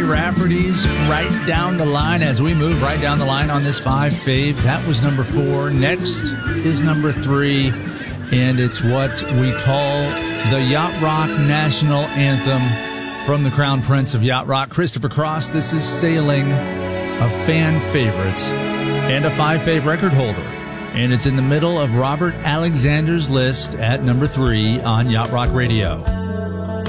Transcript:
Rafferty's Right Down the Line as we move right down the line on this 5 fave. That was number 4. Next is number 3, and it's what we call the Yacht Rock National Anthem from the Crown Prince of Yacht Rock, Christopher Cross. This is Sailing, a fan favorite and a 5 fave record holder. And it's in the middle of Robert Alexander's list at number 3 on Yacht Rock Radio.